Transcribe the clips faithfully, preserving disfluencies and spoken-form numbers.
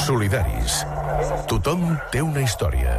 Solidaris. Tothom té una història.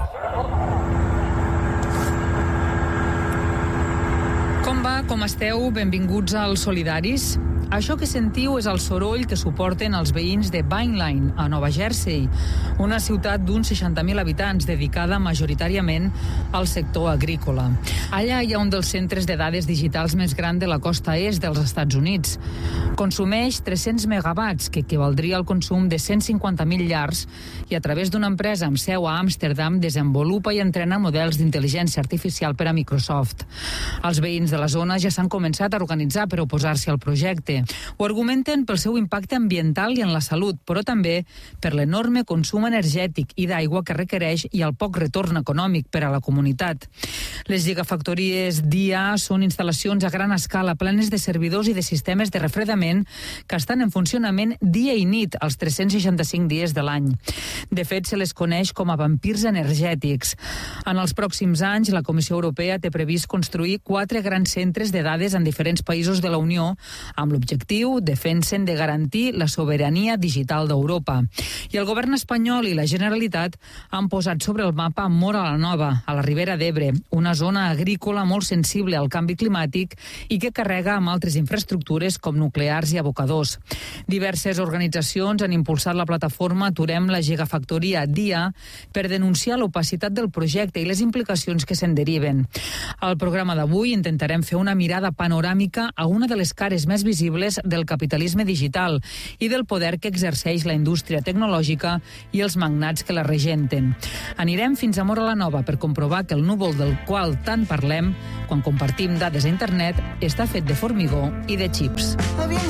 Com va? Com esteu? Benvinguts als Solidaris. Això que sentiu és el soroll que suporten els veïns de Vineland, a Nova Jersey, una ciutat d'uns seixanta mil habitants dedicada majoritàriament al sector agrícola. Allà hi ha un dels centres de dades digitals més gran de la costa est dels Estats Units. Consumeix tres-cents megawatts, que equivaldria al consum de cent cinquanta mil llars, i a través d'una empresa amb seu a Amsterdam desenvolupa i entrena models d'intel·ligència artificial per a Microsoft. Els veïns de la zona ja s'han començat a organitzar per oposar-se al projecte. Ho argumenten pel seu impacte ambiental i en la salut, però també per l'enorme consum energètic i d'aigua que requereix i el poc retorn econòmic per a la comunitat. Les gigafactories d'I A són instal·lacions a gran escala plenes de servidors i de sistemes de refredament que estan en funcionament dia i nit els tres-cents seixanta-cinc dies de l'any. De fet, se les coneix com a vampirs energètics. En els pròxims anys, la Comissió Europea té previst construir quatre grans centres de dades en diferents països de la Unió amb l'objectiu L'objectiu defensen de garantir la sobirania digital d'Europa. I el govern espanyol i la Generalitat han posat sobre el mapa Móra la Nova, a la Ribera d'Ebre, una zona agrícola molt sensible al canvi climàtic i que carrega amb altres infraestructures com nuclears i abocadors. Diverses organitzacions han impulsat la plataforma Aturem la Gigafactoria d'I A per denunciar l'opacitat del projecte i les implicacions que se'n deriven. Al programa d'avui intentarem fer una mirada panoràmica a una de les cares més visibles del capitalisme digital i del poder que exerceix la indústria tecnològica i els magnats que la regenten. Anirem fins a Móra la Nova per comprovar que el núvol del qual tant parlem quan compartim dades a internet està fet de formigó i de xips.